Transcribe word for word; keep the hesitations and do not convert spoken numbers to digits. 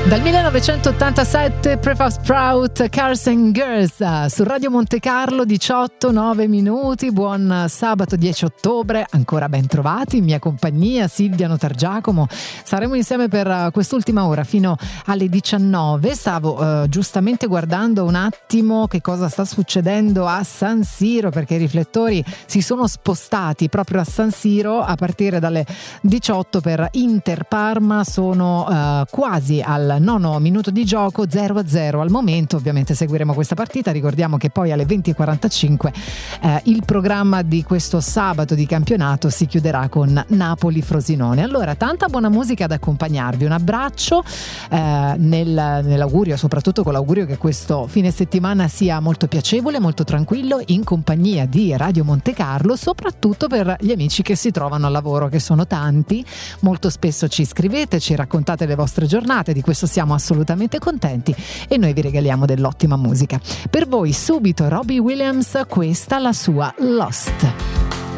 Dal millenovecentottantasette Prefab Sprout, Cars and Girls su Radio Monte Carlo, diciotto nove minuti. Buon sabato dieci ottobre, ancora ben trovati in mia compagnia, Silvia Notargiacomo. Saremo insieme per quest'ultima ora fino alle diciannove. Stavo eh, giustamente guardando un attimo che cosa sta succedendo a San Siro, perché i riflettori si sono spostati proprio a San Siro a partire dalle diciotto per Inter Parma. Sono eh, quasi al nono minuto di gioco, zero a zero al momento. Ovviamente seguiremo questa partita. Ricordiamo che poi alle venti e quarantacinque eh, il programma di questo sabato di campionato si chiuderà con Napoli-Frosinone. Allora, tanta buona musica ad accompagnarvi, un abbraccio eh, nel, nell'augurio, soprattutto con l'augurio che questo fine settimana sia molto piacevole, molto tranquillo, in compagnia di Radio Monte Carlo, soprattutto per gli amici che si trovano al lavoro, che sono tanti. Molto spesso ci scrivete, ci raccontate le vostre giornate, di questo siamo assolutamente contenti e noi vi regaliamo dell'ottima musica. Per voi subito Robbie Williams, questa la sua Lost.